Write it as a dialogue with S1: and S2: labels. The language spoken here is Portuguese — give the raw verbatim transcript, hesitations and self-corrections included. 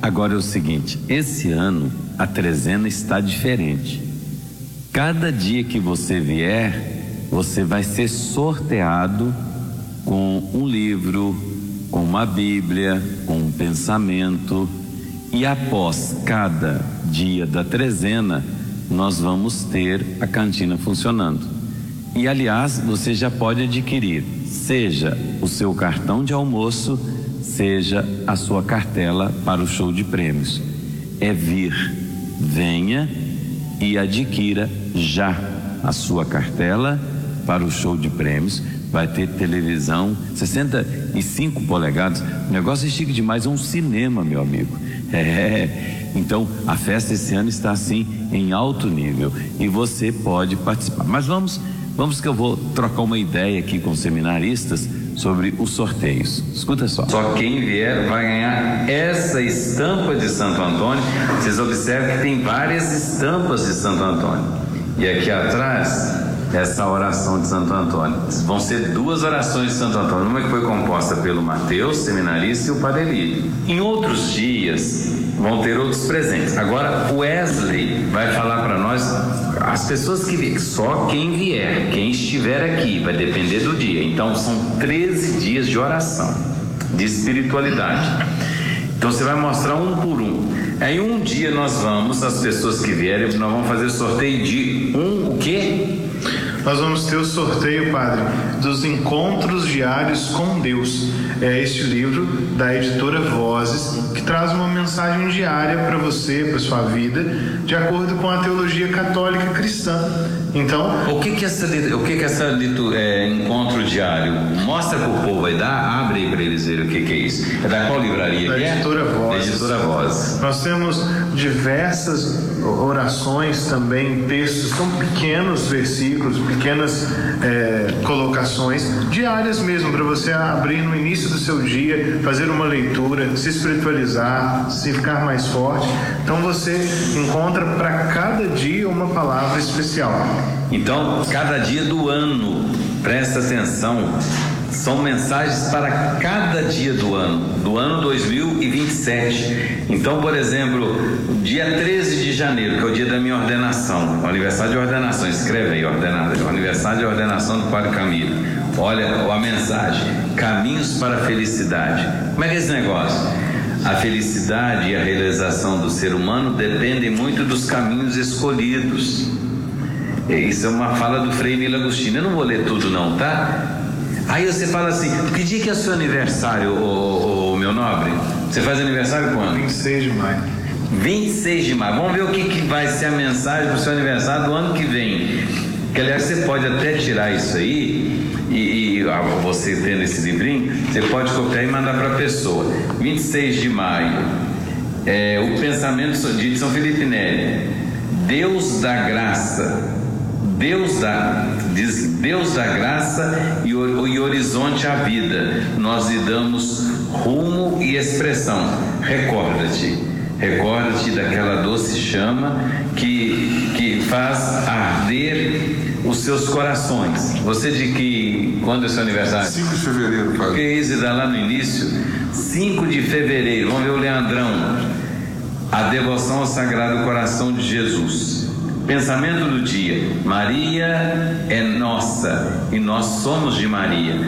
S1: Agora é o seguinte, esse ano a trezena está diferente. Cada dia que você vier, você vai ser sorteado com um livro, com uma Bíblia, com um pensamento, e após cada dia da trezena, nós vamos ter a cantina funcionando. E aliás, você já pode adquirir, seja o seu cartão de almoço, seja a sua cartela para o show de prêmios. É vir, venha e adquira já a sua cartela para o show de prêmios. Vai ter televisão sessenta e cinco polegadas, o negócio é chique demais, é um cinema, meu amigo. É, então a festa esse ano está assim em alto nível e você pode participar. Mas vamos, vamos que eu vou trocar uma ideia aqui com os seminaristas sobre os sorteios. Escuta só. Só quem vier vai ganhar essa estampa de Santo Antônio. Vocês observam que tem várias estampas de Santo Antônio. E aqui atrás, essa oração de Santo Antônio. Vão ser duas orações de Santo Antônio. Uma que foi composta pelo Mateus, seminarista, e o Padre Elídio. Em outros dias, vão ter outros presentes. Agora, o Wesley vai falar para nós, as pessoas que vierem, só quem vier, quem estiver aqui, vai depender do dia. Então, são treze dias de oração, de espiritualidade. Então, você vai mostrar um por um. Aí, um dia nós vamos, as pessoas que vierem, nós vamos fazer sorteio de um, o quê?
S2: Nós vamos ter o sorteio, Padre, dos Encontros Diários com Deus. É este livro da editora Vozes, que traz uma mensagem diária para você, para sua vida, de acordo com a teologia católica cristã. Então,
S1: o que que essa, o que que essa é, encontro diário mostra para o povo? Vai dar, abre aí para eles verem o que que é isso. É da qual livraria?
S2: Da editora Vozes.
S1: Da editora Vozes.
S2: Nós temos diversas orações também, textos, são pequenos versículos, pequenas é, colocações diárias mesmo, para você abrir no início do seu dia, fazer uma leitura, se espiritualizar, se ficar mais forte. Então você encontra para cada dia uma palavra especial.
S1: Então, cada dia do ano, presta atenção, são mensagens para cada dia do ano, do ano dois mil e vinte e sete. Então, por exemplo, dia treze de janeiro, que é o dia da minha ordenação, o aniversário de ordenação, escreve aí, ordenado, o aniversário de ordenação do Padre Camilo. Olha a mensagem, caminhos para a felicidade. Como é que é esse negócio? A felicidade e a realização do ser humano dependem muito dos caminhos escolhidos. Isso é uma fala do Frei Milo Agostinho. Eu não vou ler tudo não, tá? Aí você fala assim, que dia que é o seu aniversário, ô, ô, meu nobre? Você faz aniversário quando?
S2: vinte e seis de maio.
S1: vinte e seis de maio. Vamos ver o que, que vai ser a mensagem do seu aniversário do ano que vem. Que aliás você pode até tirar isso aí e, e você tendo esse livrinho, você pode copiar e mandar para a pessoa. vinte e seis de maio, é, o pensamento de São Felipe Neri. Deus da graça. Deus dá, diz Deus dá graça e, e horizonte à vida. Nós lhe damos rumo e expressão. Recorda-te, recorda-te daquela doce chama que, que faz arder os seus corações. Você de que, quando é seu aniversário?
S3: cinco de fevereiro, Padre.
S1: Que isso dá lá no início? cinco de fevereiro, vamos ver o Leandrão. A devoção ao Sagrado Coração de Jesus. Pensamento do dia: Maria é nossa e nós somos de Maria.